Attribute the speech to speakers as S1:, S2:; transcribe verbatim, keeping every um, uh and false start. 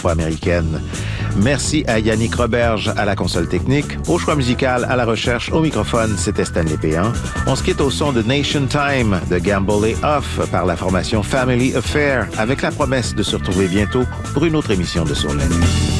S1: américaine. Merci à Yannick Roberge à la console technique, au choix musical, à la recherche, au microphone, c'était Stanley Péan. On se quitte au son de Nation Time de Gamble et Off par la formation Family Affair avec la promesse de se retrouver bientôt pour une autre émission de Sur la Nuit.